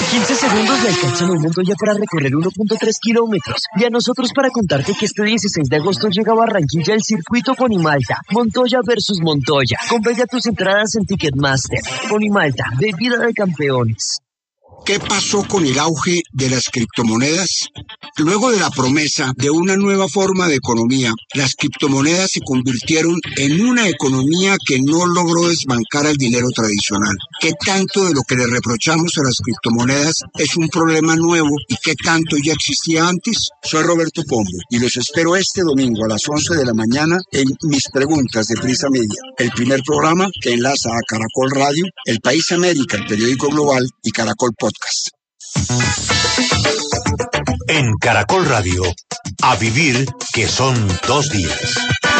15 segundos le alcanzan a un Montoya para recorrer 1.3 kilómetros. Y a nosotros para contarte que este 16 de agosto llega a Barranquilla el circuito Ponimalta. Montoya versus Montoya. Compra ya tus entradas en Ticketmaster. Ponimalta, bebida de campeones. ¿Qué pasó con el auge de las criptomonedas? Luego de la promesa de una nueva forma de economía, las criptomonedas se convirtieron en una economía que no logró desbancar al dinero tradicional. ¿Qué tanto de lo que le reprochamos a las criptomonedas es un problema nuevo y qué tanto ya existía antes? Soy Roberto Pombo y los espero este domingo a las 11 de la mañana en Mis Preguntas de Prisa Media, el primer programa que enlaza a Caracol Radio, El País América, el periódico global y Caracol Podcast. En Caracol Radio, a vivir que son 2 días.